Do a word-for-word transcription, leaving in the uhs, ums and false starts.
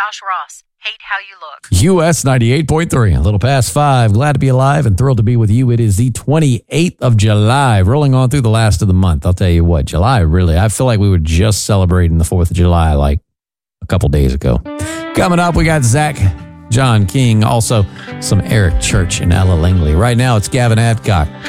Josh Ross. Hate how you look. U S ninety-eight point three, a little past five. Glad to be alive and thrilled to be with you. It is the twenty-eighth of July, rolling on through the last of the month. I'll tell you what, July really, I feel like we were just celebrating the fourth of July like a couple days ago. Coming up, we got Zach, John King, also some Eric Church and Ella Langley. Right now, it's Gavin Adcock.